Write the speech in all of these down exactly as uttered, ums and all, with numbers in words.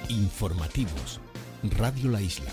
Informativos. Radio La Isla.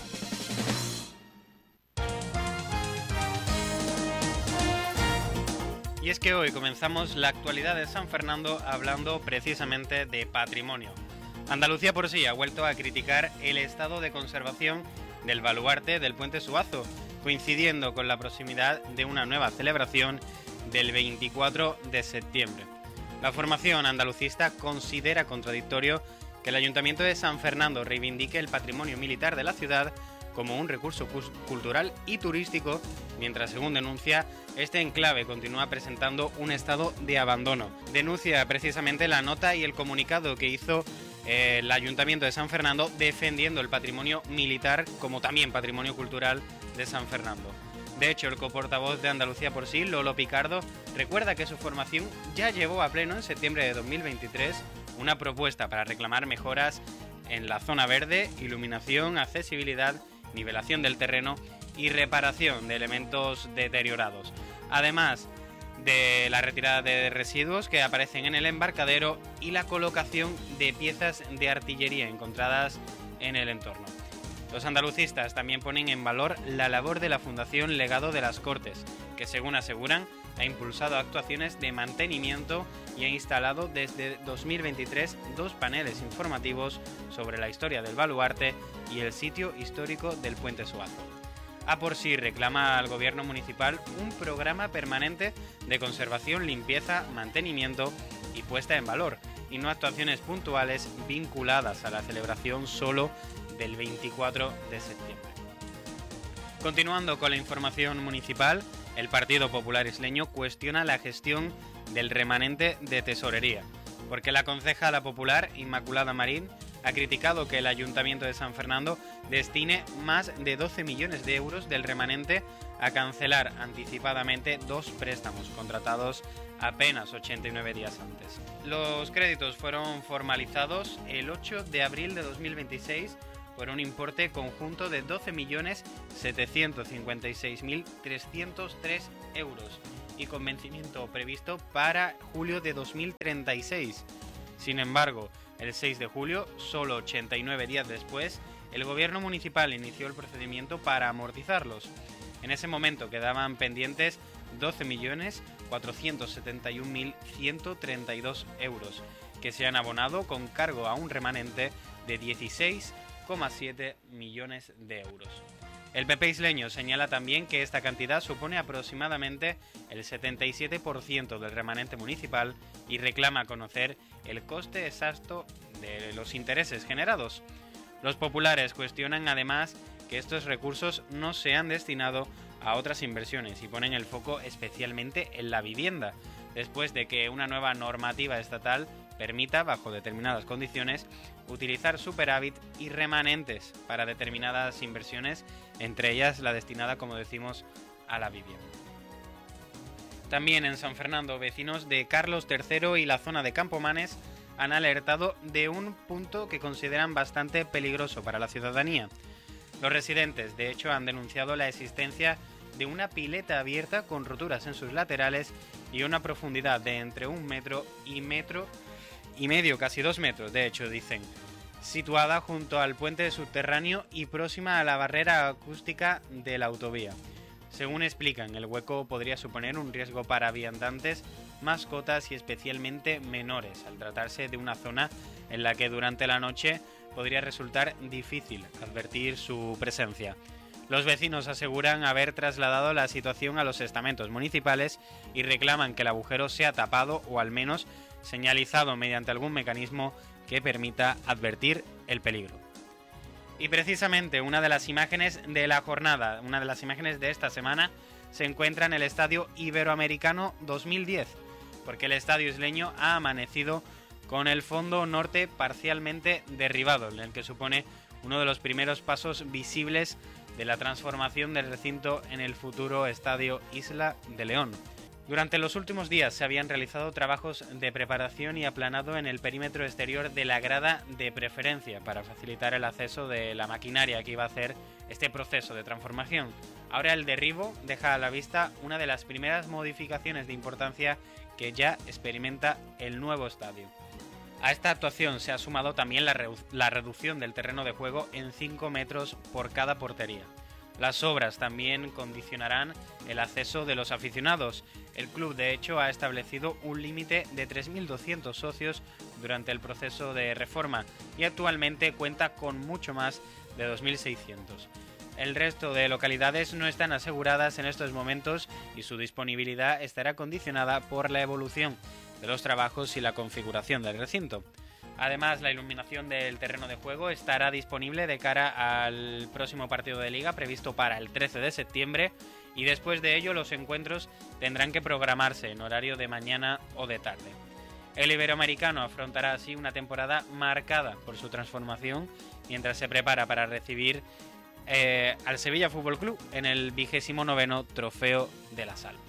Y es que hoy comenzamos la actualidad de San Fernando hablando precisamente de patrimonio. Andalucía por sí ha vuelto a criticar el estado de conservación del baluarte del Puente Suazo, coincidiendo con la proximidad de una nueva celebración del veinticuatro de septiembre. La formación andalucista considera contradictorio que el Ayuntamiento de San Fernando reivindique el patrimonio militar de la ciudad como un recurso cultural y turístico, mientras, según denuncia, este enclave continúa presentando un estado de abandono. Denuncia precisamente la nota y el comunicado que hizo eh, el Ayuntamiento de San Fernando defendiendo el patrimonio militar como también patrimonio cultural de San Fernando. De hecho, el coportavoz de Andalucía por sí, Lolo Picardo, recuerda que su formación ya llevó a pleno en septiembre de dos mil veintitrés una propuesta para reclamar mejoras en la zona verde, iluminación, accesibilidad, nivelación del terreno y reparación de elementos deteriorados, además de la retirada de residuos que aparecen en el embarcadero y la colocación de piezas de artillería encontradas en el entorno. Los andalucistas también ponen en valor la labor de la Fundación Legado de las Cortes, que, según aseguran, ha impulsado actuaciones de mantenimiento y ha instalado desde dos mil veintitrés dos paneles informativos sobre la historia del baluarte y el sitio histórico del Puente Suazo. A por sí reclama al gobierno municipal un programa permanente de conservación, limpieza, mantenimiento y puesta en valor, y no actuaciones puntuales vinculadas a la celebración solo del veinticuatro de septiembre. Continuando con la información municipal, el Partido Popular Isleño cuestiona la gestión del remanente de tesorería, porque la concejala popular Inmaculada Marín ha criticado que el Ayuntamiento de San Fernando destine más de doce millones de euros del remanente a cancelar anticipadamente dos préstamos contratados apenas ochenta y nueve días antes. Los créditos fueron formalizados el ocho de abril de dos mil veintiséis por un importe conjunto de doce millones setecientos cincuenta y seis mil trescientos tres euros y con vencimiento previsto para julio de dos mil treinta y seis. Sin embargo, el seis de julio, solo ochenta y nueve días después, el gobierno municipal inició el procedimiento para amortizarlos. En ese momento quedaban pendientes doce millones cuatrocientos setenta y un mil ciento treinta y dos euros, que se han abonado con cargo a un remanente de dieciséis coma siete millones de euros. El P P isleño señala también que esta cantidad supone aproximadamente el setenta y siete por ciento del remanente municipal y reclama conocer el coste exacto de los intereses generados. Los populares cuestionan además que estos recursos no se han destinado a otras inversiones y ponen el foco especialmente en la vivienda, después de que una nueva normativa estatal permita, bajo determinadas condiciones, utilizar superávit y remanentes para determinadas inversiones, entre ellas la destinada, como decimos, a la vivienda. También en San Fernando, vecinos de Carlos tercero y la zona de Campomanes han alertado de un punto que consideran bastante peligroso para la ciudadanía. Los residentes, de hecho, han denunciado la existencia de una pileta abierta con roturas en sus laterales y una profundidad de entre un metro y metro y medio, casi dos metros, de hecho, dicen, situada junto al puente subterráneo y próxima a la barrera acústica de la autovía. Según explican, el hueco podría suponer un riesgo para viandantes, mascotas y especialmente menores, al tratarse de una zona en la que durante la noche podría resultar difícil advertir su presencia. Los vecinos aseguran haber trasladado la situación a los estamentos municipales y reclaman que el agujero sea tapado o al menos señalizado mediante algún mecanismo que permita advertir el peligro. Y precisamente una de las imágenes de la jornada, una de las imágenes de esta semana, se encuentra en el Estadio Iberoamericano dos mil diez, porque el estadio isleño ha amanecido con el fondo norte parcialmente derribado, en el que supone uno de los primeros pasos visibles de la transformación del recinto en el futuro Estadio Isla de León. Durante los últimos días se habían realizado trabajos de preparación y aplanado en el perímetro exterior de la grada de preferencia para facilitar el acceso de la maquinaria que iba a hacer este proceso de transformación. Ahora el derribo deja a la vista una de las primeras modificaciones de importancia que ya experimenta el nuevo estadio. A esta actuación se ha sumado también la, redu- la reducción del terreno de juego en cinco metros por cada portería. Las obras también condicionarán el acceso de los aficionados. El club, de hecho, ha establecido un límite de tres mil doscientos socios durante el proceso de reforma y actualmente cuenta con mucho más de dos mil seiscientos. El resto de localidades no están aseguradas en estos momentos y su disponibilidad estará condicionada por la evolución de los trabajos y la configuración del recinto. Además, la iluminación del terreno de juego estará disponible de cara al próximo partido de liga previsto para el trece de septiembre y después de ello los encuentros tendrán que programarse en horario de mañana o de tarde. El iberoamericano afrontará así una temporada marcada por su transformación mientras se prepara para recibir eh, al Sevilla Fútbol Club en el vigésimo noveno Trofeo de la Sal.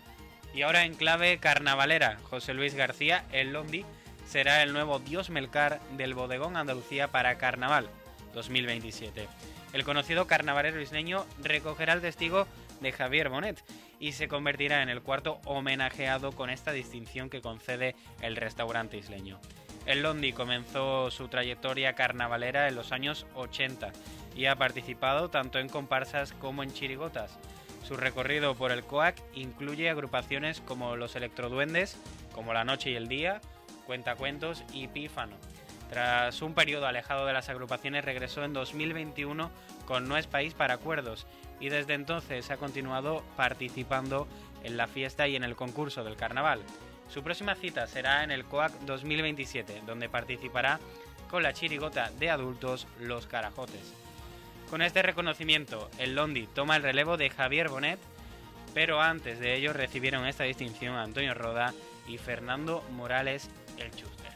Y ahora en clave carnavalera, José Luis García, el Londi, será el nuevo dios Melcar del Bodegón Andalucía para Carnaval dos mil veintisiete. El conocido carnavalero isleño recogerá el testigo de Javier Bonet y se convertirá en el cuarto homenajeado con esta distinción que concede el restaurante isleño. El Londi comenzó su trayectoria carnavalera en los años ochenta y ha participado tanto en comparsas como en chirigotas. Su recorrido por el COAC incluye agrupaciones como los Electroduendes, como La Noche y el Día, Cuentacuentos y Pífano. Tras un periodo alejado de las agrupaciones, regresó en dos mil veintiuno con No es País para Cuerdos y desde entonces ha continuado participando en la fiesta y en el concurso del carnaval. Su próxima cita será en el COAC dos mil veintisiete, donde participará con la chirigota de adultos Los Carajotes. Con este reconocimiento, el Londi toma el relevo de Javier Bonet, pero antes de ello recibieron esta distinción Antonio Roda y Fernando Morales el Chuster.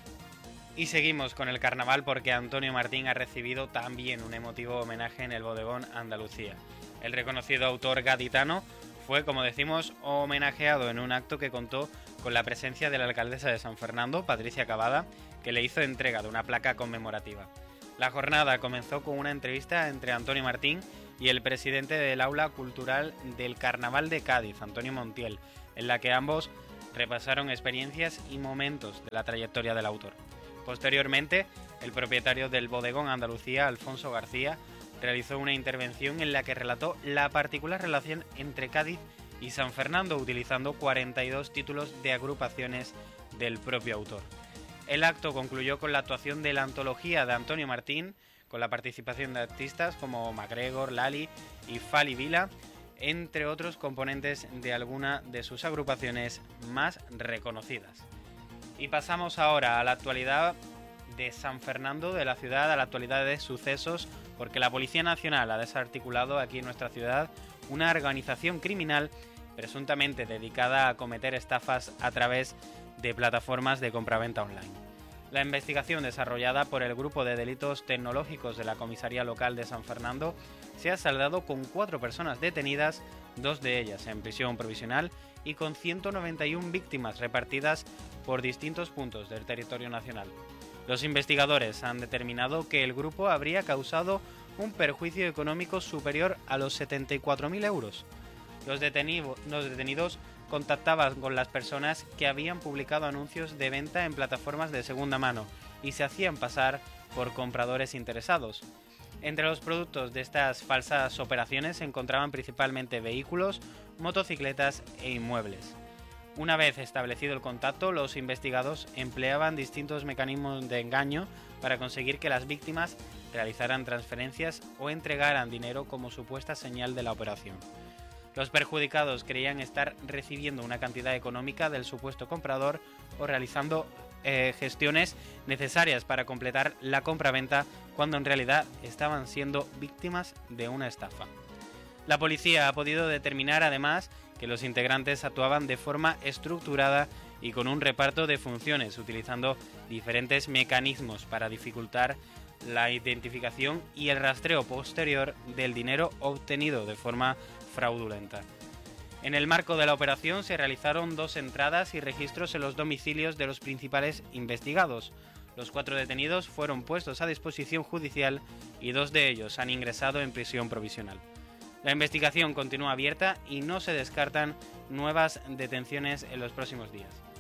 Y seguimos con el carnaval porque Antonio Martín ha recibido también un emotivo homenaje en el Bodegón Andalucía. El reconocido autor gaditano fue, como decimos, homenajeado en un acto que contó con la presencia de la alcaldesa de San Fernando, Patricia Cavada, que le hizo entrega de una placa conmemorativa. La jornada comenzó con una entrevista entre Antonio Martín y el presidente del Aula Cultural del Carnaval de Cádiz, Antonio Montiel, en la que ambos repasaron experiencias y momentos de la trayectoria del autor. Posteriormente, el propietario del Bodegón Andalucía, Alfonso García, realizó una intervención en la que relató la particular relación entre Cádiz y San Fernando, utilizando cuarenta y dos títulos de agrupaciones del propio autor. El acto concluyó con la actuación de la antología de Antonio Martín, con la participación de artistas como MacGregor, Lali y Fali Vila, entre otros componentes de alguna de sus agrupaciones más reconocidas. Y pasamos ahora a la actualidad de San Fernando, de la ciudad, a la actualidad de sucesos, porque la Policía Nacional ha desarticulado aquí en nuestra ciudad una organización criminal presuntamente dedicada a cometer estafas a través de plataformas de compraventa online. La investigación desarrollada por el Grupo de Delitos Tecnológicos de la Comisaría Local de San Fernando se ha saldado con cuatro personas detenidas, dos de ellas en prisión provisional y con ciento noventa y una víctimas repartidas por distintos puntos del territorio nacional. Los investigadores han determinado que el grupo habría causado un perjuicio económico superior a los setenta y cuatro mil euros. Los, detenido, los detenidos contactaban con las personas que habían publicado anuncios de venta en plataformas de segunda mano y se hacían pasar por compradores interesados. Entre los productos de estas falsas operaciones se encontraban principalmente vehículos, motocicletas e inmuebles. Una vez establecido el contacto, los investigados empleaban distintos mecanismos de engaño para conseguir que las víctimas realizaran transferencias o entregaran dinero como supuesta señal de la operación. Los perjudicados creían estar recibiendo una cantidad económica del supuesto comprador o realizando eh, gestiones necesarias para completar la compraventa, cuando en realidad estaban siendo víctimas de una estafa. La policía ha podido determinar además que los integrantes actuaban de forma estructurada y con un reparto de funciones, utilizando diferentes mecanismos para dificultar la identificación y el rastreo posterior del dinero obtenido de forma fraudulenta. En el marco de la operación se realizaron dos entradas y registros en los domicilios de los principales investigados. Los cuatro detenidos fueron puestos a disposición judicial y dos de ellos han ingresado en prisión provisional. La investigación continúa abierta y no se descartan nuevas detenciones en los próximos días.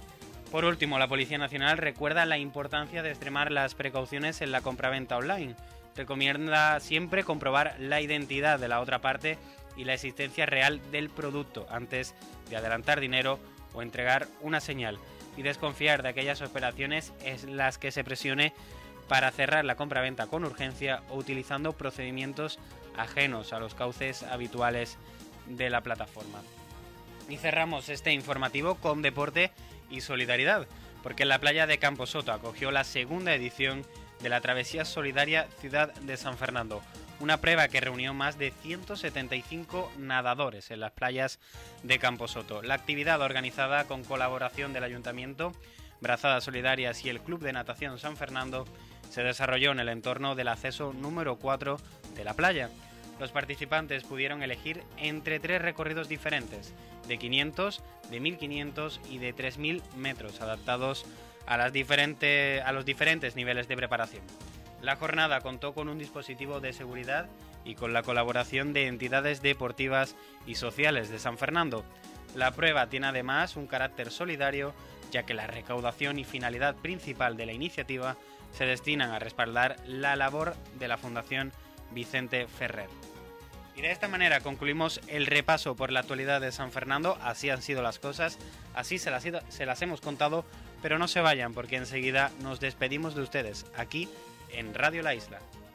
Por último, la Policía Nacional recuerda la importancia de extremar las precauciones en la compraventa online. Recomienda siempre comprobar la identidad de la otra parte y la existencia real del producto antes de adelantar dinero o entregar una señal, y desconfiar de aquellas operaciones en las que se presione para cerrar la compraventa con urgencia o utilizando procedimientos ajenos a los cauces habituales de la plataforma. Y cerramos este informativo con deporte y solidaridad, porque en la playa de Camposoto acogió la segunda edición de la Travesía Solidaria Ciudad de San Fernando, una prueba que reunió más de ciento setenta y cinco nadadores en las playas de Camposoto. La actividad, organizada con colaboración del Ayuntamiento, Brazadas Solidarias y el Club de Natación San Fernando, se desarrolló en el entorno del acceso número cuatro de la playa. Los participantes pudieron elegir entre tres recorridos diferentes, de quinientos, de mil quinientos y de tres mil metros, adaptados a, las diferentes, a los diferentes niveles de preparación. La jornada contó con un dispositivo de seguridad y con la colaboración de entidades deportivas y sociales de San Fernando. La prueba tiene además un carácter solidario, ya que la recaudación y finalidad principal de la iniciativa se destinan a respaldar la labor de la Fundación Vicente Ferrer. Y de esta manera concluimos el repaso por la actualidad de San Fernando. Así han sido las cosas, así se las, se las hemos contado, pero no se vayan porque enseguida nos despedimos de ustedes aquí en Radio La Isla.